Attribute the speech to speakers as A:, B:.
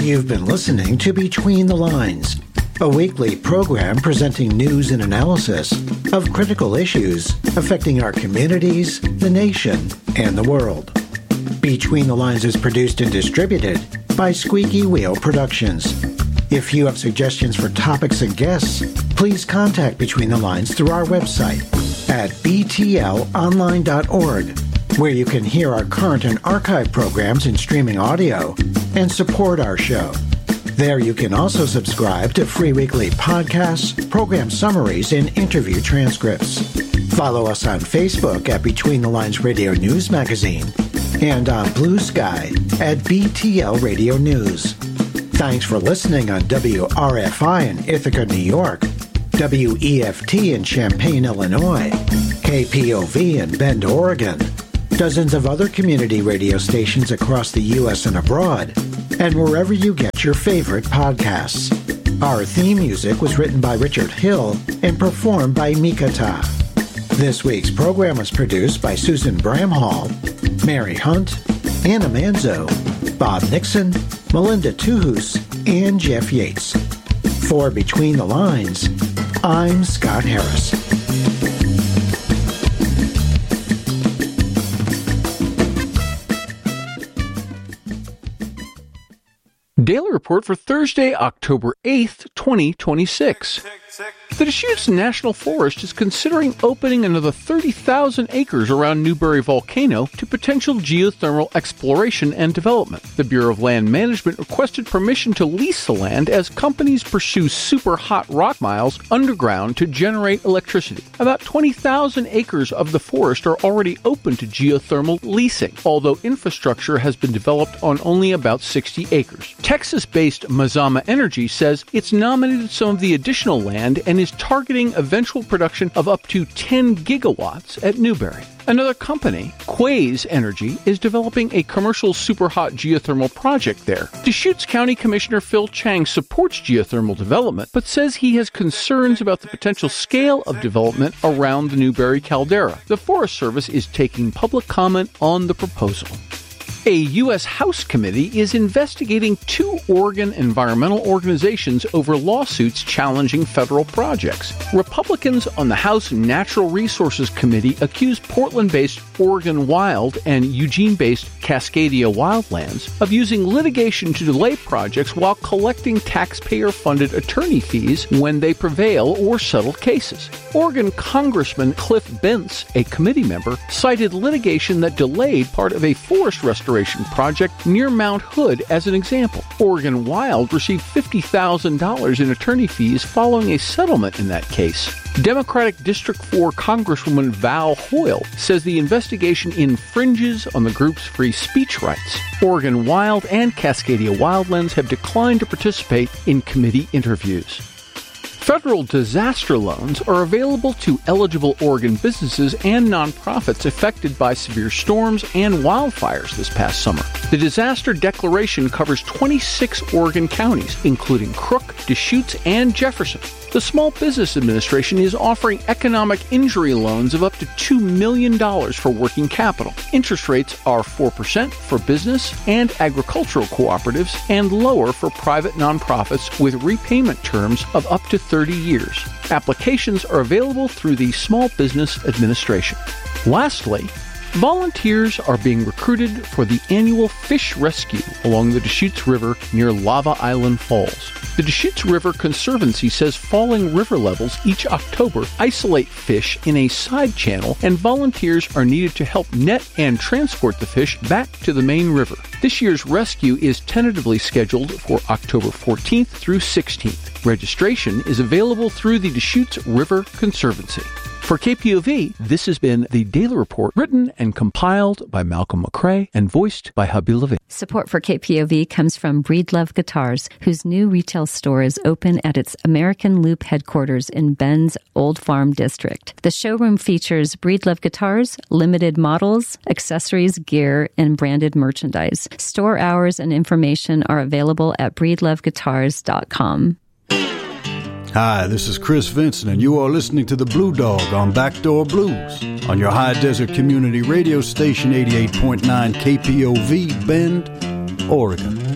A: You've been listening to Between the Lines, a weekly program presenting news and analysis of critical issues affecting our communities, the nation, and the world. Between the Lines is produced and distributed by Squeaky Wheel Productions. If you have suggestions for topics and guests, please contact Between the Lines through our website at btlonline.org, where you can hear our current and archive programs in streaming audio and support our show. There you can also subscribe to free weekly podcasts, program summaries, and interview transcripts. Follow us on Facebook at Between the Lines Radio News Magazine and on Blue Sky at BTL Radio News. Thanks for listening on WRFI in Ithaca, New York, WEFT in Champaign, Illinois, KPOV in Bend, Oregon, dozens of other community radio stations across the U.S. and abroad, and wherever you get your favorite podcasts. Our theme music was written by Richard Hill and performed by Mikata. This week's program was produced by Susan Bramhall, Mary Hunt, Anna Manzo, Bob Nixon, Melinda Tuhus, and Jeff Yates. For Between the Lines, I'm Scott Harris.
B: Daily Report for Thursday, October 8th, 2026. The Deschutes National Forest is considering opening another 30,000 acres around Newberry Volcano to potential geothermal exploration and development. The Bureau of Land Management requested permission to lease the land as companies pursue super hot rock miles underground to generate electricity. About 20,000 acres of the forest are already open to geothermal leasing, although infrastructure has been developed on only about 60 acres. Texas-based Mazama Energy says it's nominated some of the additional land and is targeting eventual production of up to 10 gigawatts at Newberry. Another company, Quaise Energy, is developing a commercial superhot geothermal project there. Deschutes County Commissioner Phil Chang supports geothermal development, but says he has concerns about the potential scale of development around the Newberry caldera. The Forest Service is taking public comment on the proposal. A U.S. House committee is investigating 2 Oregon environmental organizations over lawsuits challenging federal projects. Republicans on the House Natural Resources Committee accuse Portland-based Oregon Wild and Eugene-based Cascadia Wildlands of using litigation to delay projects while collecting taxpayer-funded attorney fees when they prevail or settle cases. Oregon Congressman Cliff Bentz, a committee member, cited litigation that delayed part of a forest restoration project near Mount Hood as an example. Oregon Wild received $50,000 in attorney fees following a settlement in that case. Democratic District 4 Congresswoman Val Hoyle says the investigation infringes on the group's free speech rights. Oregon Wild and Cascadia Wildlands have declined to participate in committee interviews. Federal disaster loans are available to eligible Oregon businesses and nonprofits affected by severe storms and wildfires this past summer. The disaster declaration covers 26 Oregon counties, including Crook, Deschutes, and Jefferson. The Small Business Administration is offering economic injury loans of up to $2 million for working capital. Interest rates are 4% for business and agricultural cooperatives and lower for private nonprofits with repayment terms of up to 30 years. Applications are available through the Small Business Administration. Lastly, volunteers are being recruited for the annual fish rescue along the Deschutes River near Lava Island Falls. The Deschutes River Conservancy says falling river levels each October isolate fish in a side channel, and volunteers are needed to help net and transport the fish back to the main river. This year's rescue is tentatively scheduled for October 14th through 16th. Registration is available through the Deschutes River Conservancy. For KPOV, this has been the Daily Report, written and compiled by Malcolm McRae and voiced by Hubby Levine.
C: Support for KPOV comes from Breedlove Guitars, whose new retail store is open at its American Loop headquarters in Bend's Old Farm District. The showroom features Breedlove Guitars, limited models, accessories, gear, and branded merchandise. Store hours and information are available at breedloveguitars.com.
D: Hi, this is Chris Vincent, and you are listening to the Blue Dog on Backdoor Blues on your High Desert Community Radio Station 88.9 KPOV, Bend, Oregon.